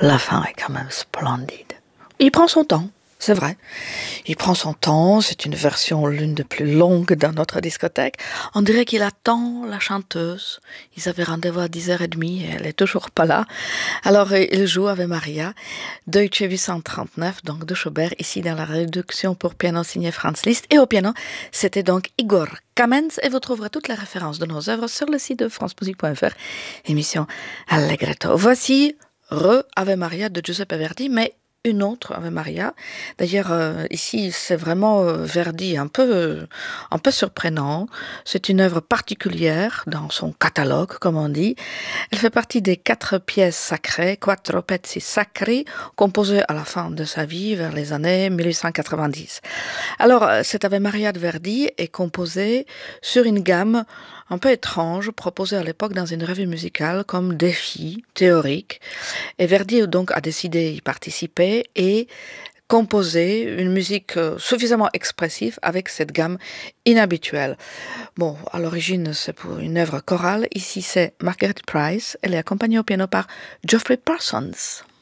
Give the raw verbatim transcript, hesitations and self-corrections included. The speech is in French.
la fin est quand même splendide. Il prend son temps, c'est vrai. Il prend son temps, c'est une version l'une des plus longues dans notre discothèque. On dirait qu'il attend la chanteuse. Ils avaient rendez-vous à dix heures trente et elle est toujours pas là. Alors il joue Ave Maria, Deutsche huit cent trente-neuf, donc de Schubert, ici dans la réduction pour piano signée Franz Liszt. Et au piano, c'était donc Igor Kamens. Et vous trouverez toutes les références de nos œuvres sur le site de france musique point f r, émission Allegretto. Voici Re Ave Maria de Giuseppe Verdi, mais une autre Ave Maria. D'ailleurs, euh, ici, c'est vraiment euh, Verdi un peu, euh, un peu surprenant. C'est une œuvre particulière dans son catalogue, comme on dit. Elle fait partie des quatre pièces sacrées, quattro pezzi sacri, composées à la fin de sa vie, vers les années mille huit cent quatre-vingt-dix. Alors, cette Ave Maria de Verdi est composée sur une gamme un peu étrange, proposée à l'époque dans une revue musicale comme défi théorique. Et Verdi donc a décidé d'y participer et composer une musique suffisamment expressive avec cette gamme inhabituelle. Bon, à l'origine, c'est pour une œuvre chorale. Ici, c'est Margaret Price. Elle est accompagnée au piano par Geoffrey Parsons.